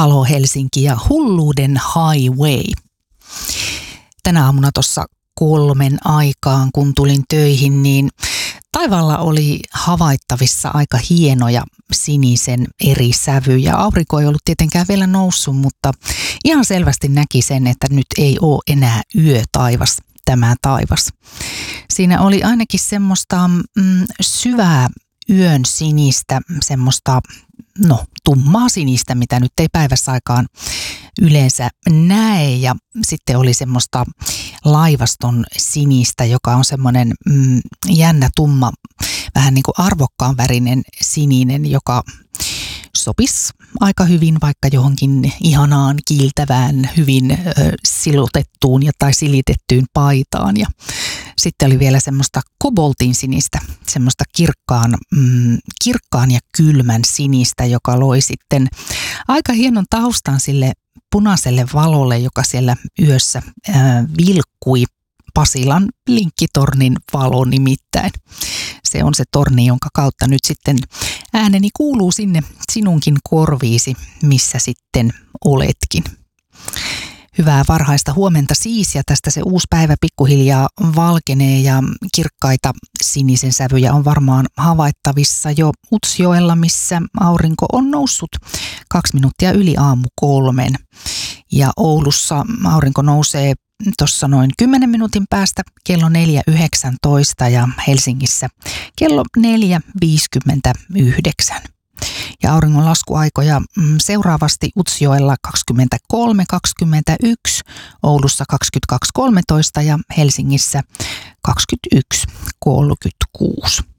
Halo Helsinki ja Hulluuden Highway. Tänä aamuna tuossa 3 aikaan, kun tulin töihin, niin taivaalla oli havaittavissa aika hienoja sinisen eri sävyjä. Aurinko ei ollut tietenkään vielä noussut, mutta ihan selvästi näki sen, että nyt ei ole enää yötaivas tämä taivas. Siinä oli ainakin semmoista syvää yön sinistä, semmoista tummaa sinistä, mitä nyt ei päivässä aikaan yleensä näe. Ja sitten oli semmoista laivaston sinistä, joka on semmoinen jännä, tumma, vähän niin kuin arvokkaan värinen sininen, joka sopisi aika hyvin vaikka johonkin ihanaan, kiiltävään, hyvin silutettuun tai silitettyyn paitaan. Ja sitten oli vielä semmoista koboltin sinistä, semmoista kirkkaan ja kylmän sinistä, joka loi sitten aika hienon taustan sille punaiselle valolle, joka siellä yössä vilkkui. Pasilan linkkitornin valo nimittäin. Se on se torni, jonka kautta nyt sitten ääneni kuuluu sinne sinunkin korviisi, missä sitten oletkin. Hyvää varhaista huomenta siis, ja tästä se uusi päivä pikkuhiljaa valkenee ja kirkkaita sinisen sävyjä on varmaan havaittavissa jo Utsjoella, missä aurinko on noussut 2 minuuttia yli 3:00. Ja Oulussa aurinko nousee tuossa noin 10 minuutin päästä kello 4.19 ja Helsingissä kello 4.59. Ja auringon laskuaikoja seuraavasti Utsjoella 23.21, Oulussa 22.13 ja Helsingissä 21.36.